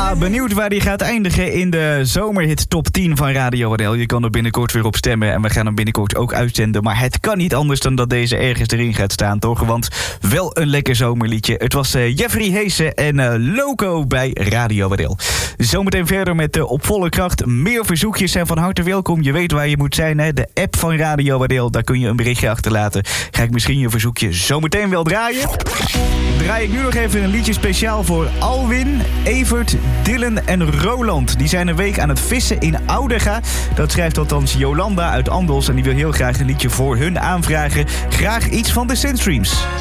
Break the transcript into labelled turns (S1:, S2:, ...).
S1: Ja, benieuwd waar die gaat eindigen in de zomerhit top 10 van Radio Adel. Je kan er binnenkort weer op stemmen en we gaan hem binnenkort ook uitzenden. Maar het kan niet anders dan dat deze ergens erin gaat staan, toch? Want wel een lekker zomerliedje. Het was Jeffrey Heesen en Loco bij Radio Adel. Zometeen verder met Op Volle Kracht. Meer verzoekjes zijn van harte welkom. Je weet waar je moet zijn, hè? De app van Radio Adel. Daar kun je een berichtje achterlaten. Ga ik misschien je verzoekje zometeen wel draaien? Draai ik nu nog even een liedje speciaal voor Alwin, Evert, Dylan en Roland. Die zijn een week aan het vissen in Oudega. Dat schrijft althans Jolanda uit Andels. En die wil heel graag een liedje voor hun aanvragen. Graag iets van de Sandstreams.